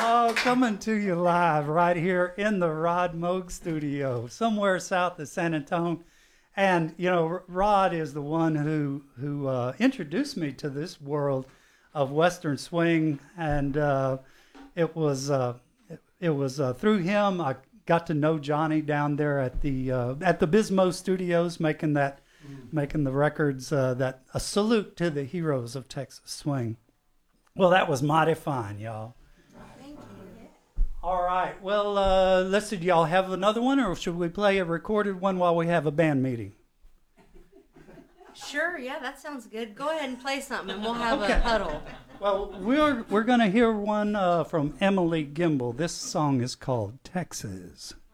Oh, coming to you live right here in the Rod Moog studio, somewhere south of San Antonio. And, you know, Rod is the one who introduced me to this world of Western swing. And it was through him I got to know Johnny down there at the Bismo Studios, making the records, that a salute to the heroes of Texas swing. Well, that was mighty fine, y'all. Thank you. All right. Well, let's see. Do y'all have another one, or should we play a recorded one while we have a band meeting? Sure, yeah, that sounds good. Go ahead and play something, and we'll have a huddle. Well, we're going to hear one from Emily Gimbel. This song is called Texas.